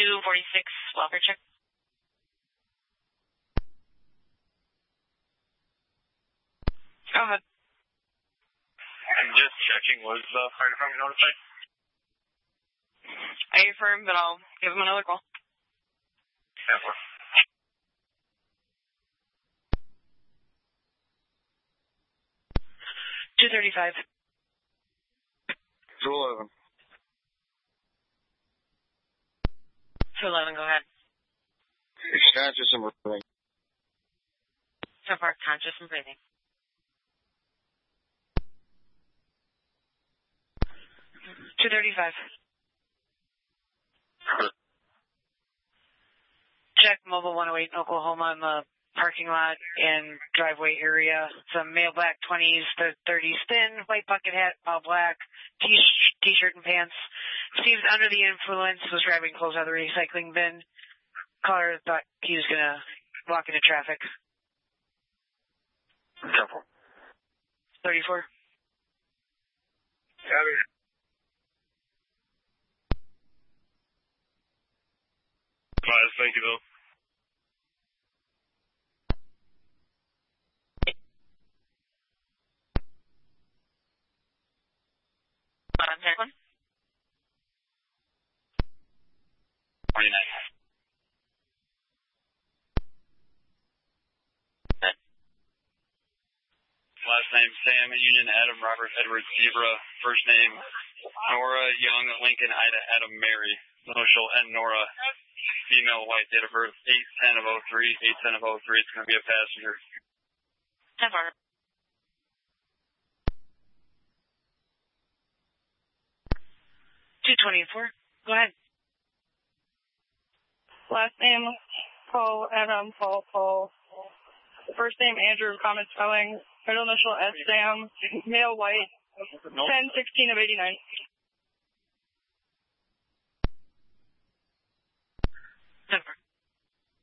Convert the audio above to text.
246, welfare check. Go ahead. I'm just checking, was the fire department notified? I affirm, but I'll give them another call. Yeah, 235. 211. 211, go ahead. It's conscious and breathing. So far, conscious and breathing. $235. Check Mobile 108 in Oklahoma in the parking lot and driveway area. Some male black 20s to 30s thin, white bucket hat, all black, t-shirt and pants. Seems under the influence, was grabbing clothes out of the recycling bin. Caller thought he was going to walk into traffic. Careful. 34. Copy. Thank you, though. Check one. 49. Last name Sam, Union Adam Robert Edward Zebra. First name Nora Young Lincoln Ida Adam Mary. Initial N Nora. Female white. Date of birth 8/10 of 03. 8/10 of 03. It's going to be a passenger. 10 4. $224. Go ahead. Last name Paul Adam Paul. First name Andrew, common spelling. Middle initial S Sam. Male white. 10/16 of 89.